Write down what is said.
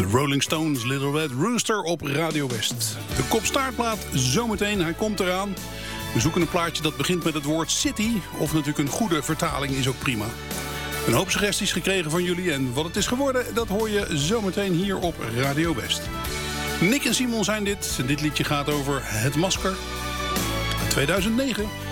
Rolling Stones, Little Red Rooster op Radio West. De kopstaartplaat zometeen, hij komt eraan. We zoeken een plaatje dat begint met het woord city. Of natuurlijk een goede vertaling is ook prima. Een hoop suggesties gekregen van jullie. En wat het is geworden, dat hoor je zometeen hier op Radio West. Nick en Simon zijn dit. Dit liedje gaat over Het Masker. 2009.